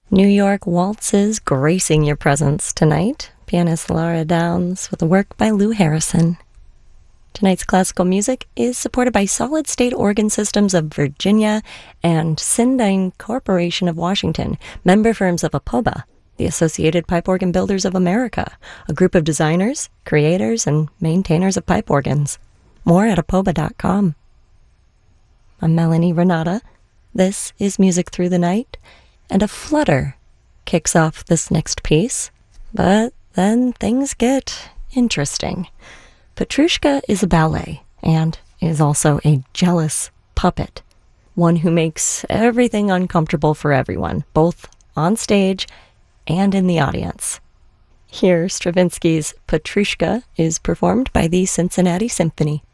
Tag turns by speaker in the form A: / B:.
A: New York waltzes gracing your presence tonight. Pianist Lara Downs with a work by Lou Harrison. Tonight's classical music is supported by Solid State Organ Systems of Virginia and Sindyne Corporation of Washington, member firms of APOBA, the Associated Pipe Organ Builders of America, a group of designers, creators, and maintainers of pipe organs. More at apoba.com. I'm Melanie Renata. This is Music Through the Night, and a flutter kicks off this next piece. But then things get interesting. Petrushka is a ballet and is also a jealous puppet, one who makes everything uncomfortable for everyone, both on stage and in the audience. Here, Stravinsky's Petrushka is performed by the Cincinnati Symphony.